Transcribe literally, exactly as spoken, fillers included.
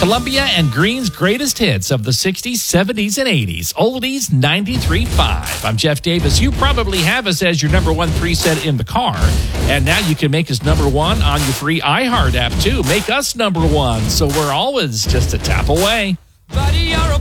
Columbia and Green's greatest hits of the sixties, seventies, and eighties. Oldies ninety-three point five. I'm Jeff Davis. You probably have us as your number one preset in the car. And now you can make us number one on your free iHeart app, too. Make us number one, so we're always just a tap away. Buddy, you're a